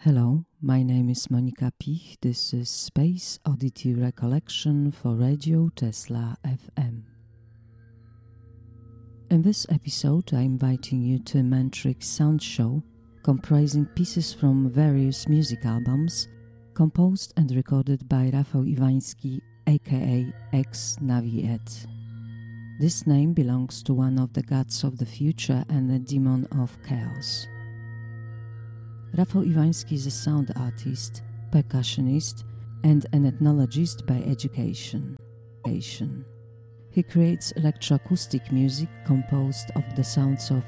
Hello, my name is Monika Pich. This is Space Oddity Recollection for Radio Tesla FM. In this episode, I'm inviting you to a Mantrix sound show comprising pieces from various music albums composed and recorded by Rafał Iwański, aka X-Navi-Ed. This name belongs to one of the gods of the future and a demon of chaos. Rafał Iwański is a sound artist, percussionist, and an ethnologist by education. He creates electroacoustic music composed of the sounds of